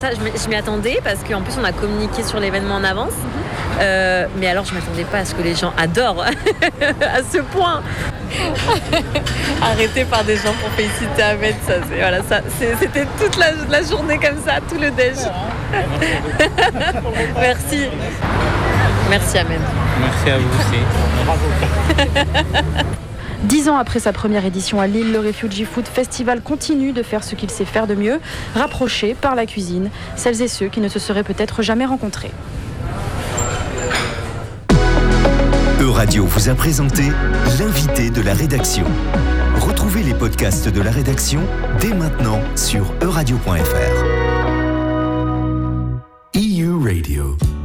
Ça, je m'y attendais parce qu'en plus on a communiqué sur l'événement en avance. Mais alors je m'attendais pas à ce que les gens adorent à ce point. Arrêté par des gens pour féliciter Ahmed, c'était toute la journée comme ça, tout le déj. Merci. Merci Ahmed. Merci à vous aussi. Bravo. 10 ans après sa première édition à Lille, le Refugee Food Festival continue de faire ce qu'il sait faire de mieux, rapprocher par la cuisine celles et ceux qui ne se seraient peut-être jamais rencontrés. Euradio vous a présenté l'invité de la rédaction. Retrouvez les podcasts de la rédaction dès maintenant sur euradio.fr. EU Radio.